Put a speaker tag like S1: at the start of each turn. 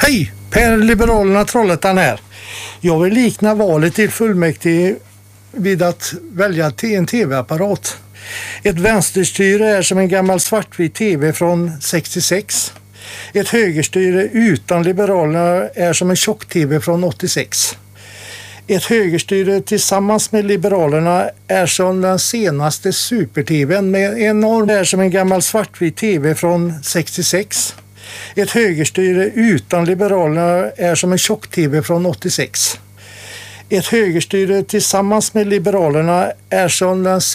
S1: Hej! Per Liberalerna Trollhättan här. Jag vill likna valet till fullmäktige vid att välja en tv-apparat. Ett vänsterstyre är som en gammal svartvit tv från 66. Ett högerstyre utan Liberalerna är som en tjock-tv från 86. Ett högerstyre tillsammans med Liberalerna är som den senaste super-tvn med enorm är som en gammal svartvit tv från 66. Ett högerstyre utan Liberalerna är som en tjock-tv från 86. Ett högerstyre tillsammans med Liberalerna är som den